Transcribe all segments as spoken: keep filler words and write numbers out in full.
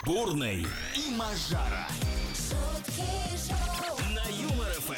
Бурный и Мажара на Юмор ФМ.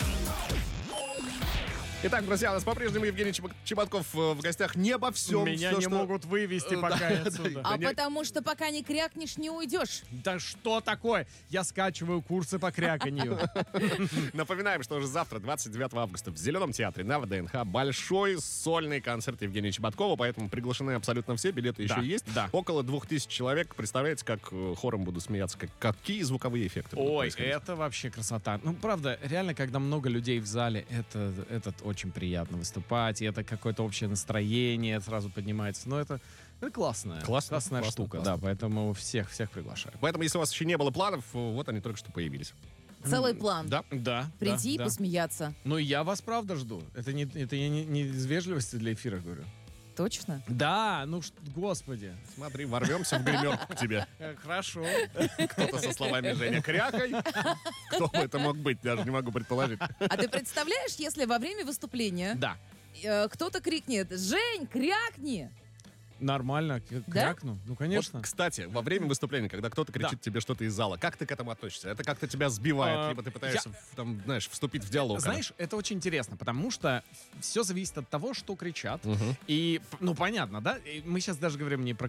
Итак, друзья, у нас по-прежнему Евгений Чеб- Чеботков в гостях. Не обо всем. Меня все, не что... могут вывести пока отсюда. А не- потому что пока не крякнешь, не уйдешь. Да что такое? Я скачиваю курсы по кряканью. Напоминаем, что уже завтра, двадцать девятого августа, в Зеленом театре на ВДНХ большой сольный концерт Евгения Чеботкова, поэтому приглашены абсолютно все, билеты еще Да, есть. да. Около двух тысяч человек. Представляете, как э, хором буду смеяться, как, какие звуковые эффекты будут Ой, происходить. это вообще красота. Ну, правда, реально, когда много людей в зале, это, это очень приятно выступать, и это какое-то общее настроение сразу поднимается. Но это, это классная, Классно, классная классно, штука, классно. да, поэтому всех, всех приглашаю. Поэтому, если у вас еще не было планов, э, вот они только что появились. Целый план. Да? Да. Приди и да, да. посмеяться. Ну, я вас правда жду. Это не, это я не, не из вежливости для эфира говорю. Точно? Да, ну, ш- господи. Смотри, ворвемся в гримерку к тебе. Э, Хорошо. Кто-то со словами «Женя, крякай». Кто бы это мог быть, даже не могу предположить. А ты представляешь, если во время выступления Да. э, кто-то крикнет: «Жень, крякни!» Нормально, к- Да? крякну. Ну, конечно. Вот, кстати, во время выступления, когда кто-то кричит Да. тебе что-то из зала, как ты к этому относишься? Это как-то тебя сбивает, А, либо ты пытаешься, в- там, знаешь, вступить в диалог? Знаешь, это очень интересно, потому что все зависит от того, что кричат. Мгм. И, п- ну, понятно, да? И мы сейчас даже говорим не про...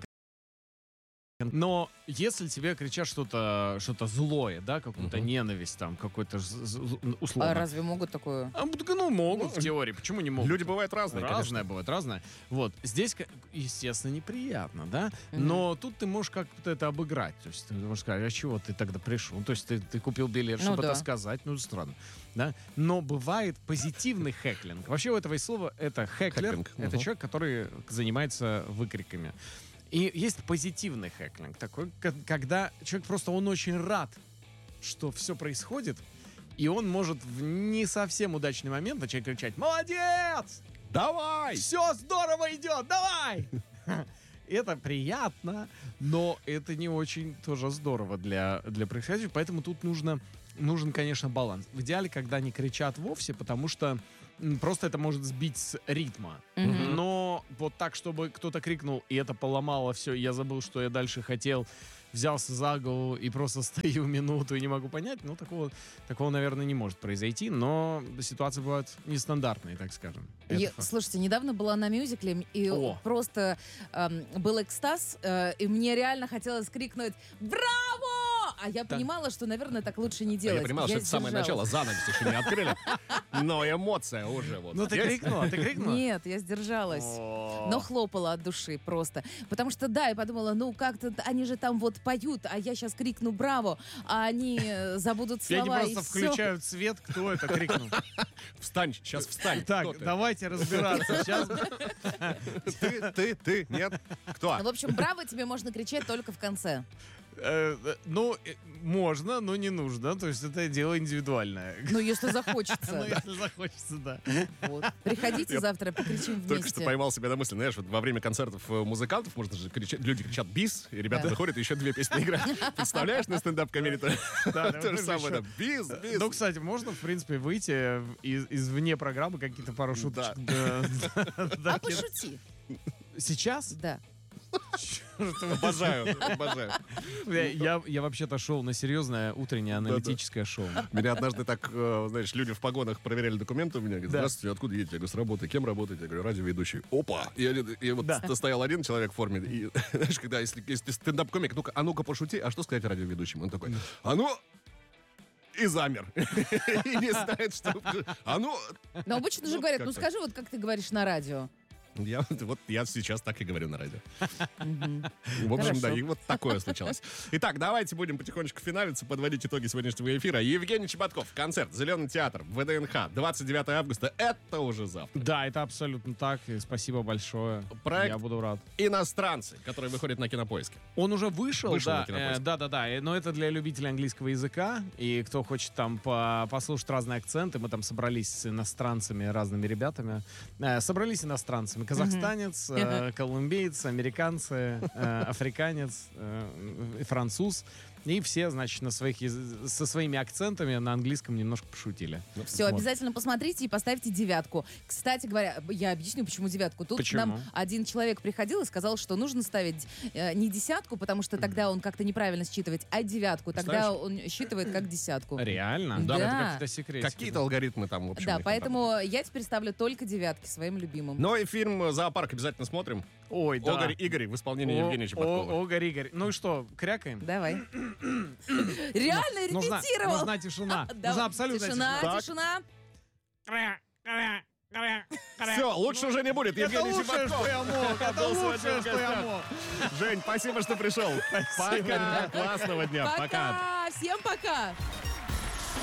Но если тебе кричат что-то что-то злое, да, какую-то Мгм. ненависть, там, какой-то з- з- условно. А разве могут такое? А, ну, могут в теории, почему не могут? Люди бывают разные, Разное конечно. бывает, разное. Вот. Здесь, к- естественно, неприятно, да? Мгм. Но тут ты можешь как-то это обыграть. То есть ты можешь сказать, а чего ты тогда пришел? То есть ты, ты купил билет, Ну чтобы да. это сказать. Ну, странно. Да? Но бывает позитивный хэклинг. Вообще у этого есть слово, это хэклер. Хэклинг, Это мгм. человек, который занимается выкриками. И есть позитивный хэклинг. Такой, к- когда человек просто, он очень рад, что все происходит, и он может в не совсем удачный момент начать кричать: «Молодец! Давай! Все здорово идет, давай!» Это приятно, но это не очень тоже здорово для, для происходящего, поэтому тут нужно, нужен, конечно, баланс. В идеале, когда не кричат вовсе, потому что м, просто это может сбить с ритма. Мгм. Но вот так, чтобы кто-то крикнул, и это поломало все, я забыл, что я дальше хотел, взялся за голову и просто стою минуту и не могу понять, ну, такого, такого, наверное, не может произойти, но ситуации бывают нестандартные, так скажем. Это Я- факт. слушайте, недавно была на мюзикле, и О. просто эм, был экстаз, э, и мне реально хотелось крикнуть «Браво!» А я понимала, что, наверное, так лучше не А делать. я понимал, что это самое начало, сдержалась. занавес еще не открыли. Но эмоция уже вот. Ну, ты есть. крикнула, ты крикнула? Нет, я сдержалась. О. Но хлопала от души просто. Потому что, да, я подумала, ну как-то они же там вот поют, а я сейчас крикну «Браво!», а они э, забудут И они слова, и просто всё. включают свет, кто это крикнул. Встань, сейчас встань. Кто Так, ты? давайте разбираться. Сейчас Ты, ты, ты, нет? Кто? Ну, в общем, «Браво!» тебе можно кричать только в конце. Э, э, ну, э, можно, но не нужно. То есть это дело индивидуальное. Ну, если Ну, захочется. если захочется, да. Вот. Приходите Я завтра, покричим Только что вместе. поймал себя на мысли, знаешь, вот во время концертов э, музыкантов можно же кричать, люди кричат «бис», и ребята Да. выходят и еще две песни играют. Представляешь, на стендап-комедии Да, то же да, самое, еще. да, «бис», «бис». Ну, кстати, можно, в принципе, выйти из, из вне программы, какие-то пару шуточек. Да, да, да, А пошути. Сейчас? Да. Обожаю, обожаю. Я, я, я вообще-то шел на серьезное утреннее аналитическое шоу. Меня однажды так, э, знаешь, люди в погонах проверяли документы у меня. Говорят, Да. здравствуйте, откуда едете? Я говорю, с работы. Кем работаете? Я говорю, радиоведущий. Опа! И, один- и вот Да. стоял один человек в форме. И, знаешь, когда, если, если стендап-комик, ну-ка, а ну-ка пошути, а что сказать радиоведущему? Он такой, а ну... И замер. И не знает, что... А ну... Но обычно же Ну, говорят, ну как-то. скажи, вот как ты говоришь на радио. Я, вот я сейчас так и говорю на радио. Мгм. В общем, Хорошо. да, и вот такое случалось. Итак, давайте будем потихонечку финалиться, подводить итоги сегодняшнего эфира. Евгений Чеботков, концерт, Зеленый театр, ВДНХ, двадцать девятого августа, это уже завтра. Да, это абсолютно так. И спасибо большое. Проект- Я буду рад. Иностранцы, которые выходят на Кинопоиске. Он уже вышел, Вышел да, на Кинопоиск. э, да, да, да, э, но это для любителей английского языка, и кто хочет там по- послушать разные акценты, мы там собрались с иностранцами, разными ребятами, Э, собрались иностранцами, казахстанец, э, колумбиец, американцы, э, африканец, э, и француз, И все, значит, на своих, яз- со своими акцентами на английском немножко пошутили. Все, Вот. обязательно посмотрите и поставьте девятку. Кстати говоря, я объясню, почему девятку. Тут Почему? к нам один человек приходил и сказал, что нужно ставить э, не десятку, потому что тогда он как-то неправильно считывает, а девятку. Тогда он считывает как десятку. Реально? Да. Это какие-то секретики. Какие-то алгоритмы там, в общем. Да, их там. поэтому я теперь ставлю только девятки своим любимым. Ну и фильм «Зоопарк» обязательно смотрим. Ой, да. Огарь Игорь в исполнении О- Евгения о- Чеботкова. Огарь, Игорь. Ну и что, крякаем? Давай. Реально Нужна, репетировал. нужна тишина. Да, Нужна абсолютная тишина. тишина. Тишина. Все, лучше уже не будет. Это Евгений лучшее, Чеботков. что я мог. Это Был сегодня лучшее, в что я гостях. мог. Жень, спасибо, что пришел. Пока. Классного дня. Пока. Пока. Всем пока.